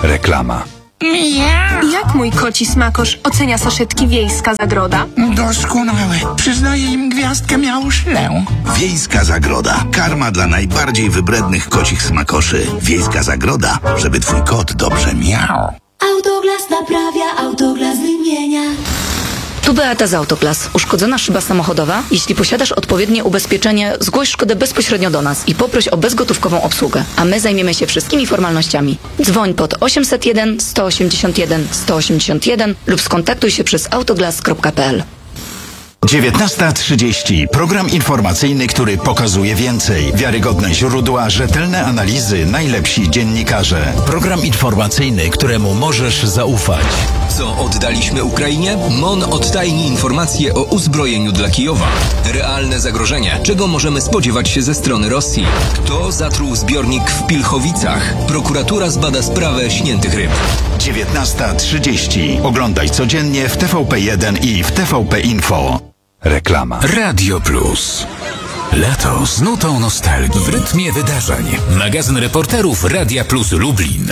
Reklama. Jak mój koci smakosz ocenia saszetki Wiejska Zagroda? Doskonałe. Przyznaję im gwiazdkę miałszlę. Wiejska Zagroda. Karma dla najbardziej wybrednych kocich smakoszy. Wiejska Zagroda, żeby twój kot dobrze miał. Autoglas naprawia, Autoglas wymienia. Tu Beata z Autoglas. Uszkodzona szyba samochodowa? Jeśli posiadasz odpowiednie ubezpieczenie, zgłoś szkodę bezpośrednio do nas i poproś o bezgotówkową obsługę, a my zajmiemy się wszystkimi formalnościami. Dzwoń pod 801 181 181 lub skontaktuj się przez autoglas.pl. 19:30. Program informacyjny, który pokazuje więcej. Wiarygodne źródła, rzetelne analizy, najlepsi dziennikarze. Program informacyjny, któremu możesz zaufać. Co oddaliśmy Ukrainie? MON odtajni informacje o uzbrojeniu dla Kijowa. Realne zagrożenia. Czego możemy spodziewać się ze strony Rosji? Kto zatruł zbiornik w Pilchowicach? Prokuratura zbada sprawę śniętych ryb. 19:30. Oglądaj codziennie w TVP1 i w TVP Info. Reklama. Radio Plus. Lato z nutą nostalgii w rytmie wydarzeń. Magazyn reporterów Radia Plus Lublin.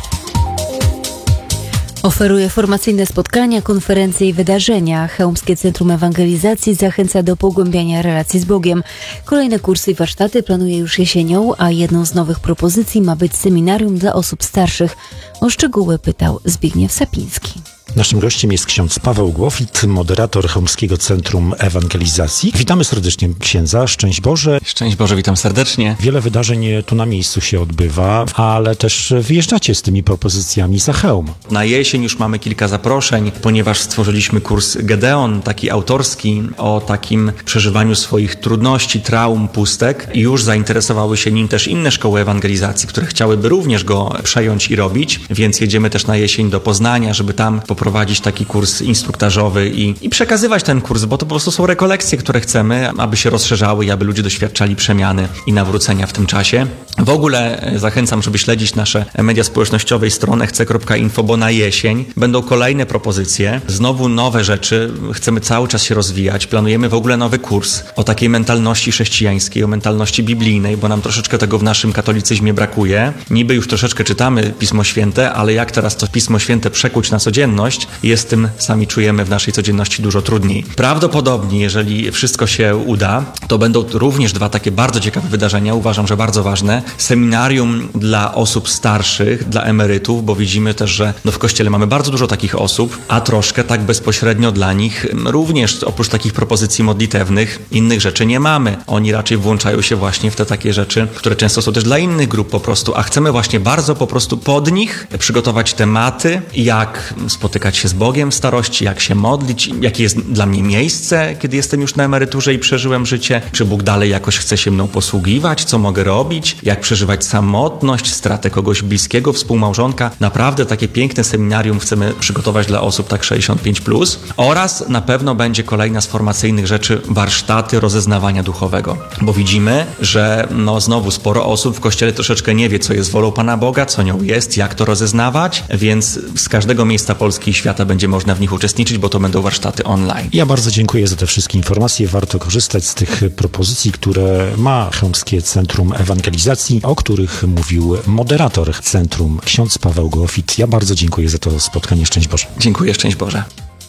Oferuje formacyjne spotkania, konferencje i wydarzenia. Chełmskie Centrum Ewangelizacji zachęca do pogłębiania relacji z Bogiem. Kolejne kursy i warsztaty planuje już jesienią, a jedną z nowych propozycji ma być seminarium dla osób starszych. O szczegóły pytał Zbigniew Sapiński. Naszym gościem jest ksiądz Paweł Głowit, moderator Chełmskiego Centrum Ewangelizacji. Witamy serdecznie księdza. Szczęść Boże. Szczęść Boże, witam serdecznie. Wiele wydarzeń tu na miejscu się odbywa, ale też wyjeżdżacie z tymi propozycjami za Chełm. Na jesień już mamy kilka zaproszeń, ponieważ stworzyliśmy kurs Gedeon, taki autorski, o takim przeżywaniu swoich trudności, traum, pustek. I już zainteresowały się nim też inne szkoły ewangelizacji, które chciałyby również go przejąć i robić, więc jedziemy też na jesień do Poznania, żeby tam poprowadzić taki kurs instruktażowy i przekazywać ten kurs, bo to po prostu są rekolekcje, które chcemy, aby się rozszerzały i aby ludzie doświadczali przemiany i nawrócenia w tym czasie. W ogóle zachęcam, żeby śledzić nasze media społecznościowe i stronę chce.info, bo na jesień będą kolejne propozycje, znowu nowe rzeczy, chcemy cały czas się rozwijać, planujemy w ogóle nowy kurs o takiej mentalności chrześcijańskiej, o mentalności biblijnej, bo nam troszeczkę tego w naszym katolicyzmie brakuje. Niby już troszeczkę czytamy Pismo Święte, ale jak teraz to Pismo Święte przekuć na codzienność, jest tym, sami czujemy, w naszej codzienności dużo trudniej. Prawdopodobnie, jeżeli wszystko się uda, to będą również dwa takie bardzo ciekawe wydarzenia, uważam, że bardzo ważne. Seminarium dla osób starszych, dla emerytów, bo widzimy też, że w Kościele mamy bardzo dużo takich osób, a troszkę tak bezpośrednio dla nich również, oprócz takich propozycji modlitewnych, innych rzeczy nie mamy. Oni raczej włączają się właśnie w te takie rzeczy, które często są też dla innych grup po prostu, a chcemy właśnie bardzo po prostu pod nich przygotować tematy, jak spotykać się z Bogiem w starości, jak się modlić, jakie jest dla mnie miejsce, kiedy jestem już na emeryturze i przeżyłem życie, czy Bóg dalej jakoś chce się mną posługiwać, co mogę robić, jak przeżywać samotność, stratę kogoś bliskiego, współmałżonka. Naprawdę takie piękne seminarium chcemy przygotować dla osób tak 65+. Oraz na pewno będzie kolejna z formacyjnych rzeczy warsztaty rozeznawania duchowego, bo widzimy, że znowu sporo osób w Kościele troszeczkę nie wie, co jest wolą Pana Boga, co nią jest, jak to rozeznawać, więc z każdego miejsca Polski i świata będzie można w nich uczestniczyć, bo to będą warsztaty online. Ja bardzo dziękuję za te wszystkie informacje. Warto korzystać z tych propozycji, które ma Chełmskie Centrum Ewangelizacji, o których mówił moderator Centrum, ksiądz Paweł Głowit. Ja bardzo dziękuję za to spotkanie. Szczęść Boże. Dziękuję, szczęść Boże.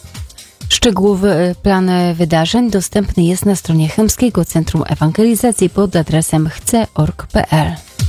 Szczegółowy plan wydarzeń dostępny jest na stronie Chełmskiego Centrum Ewangelizacji pod adresem chce.org.pl.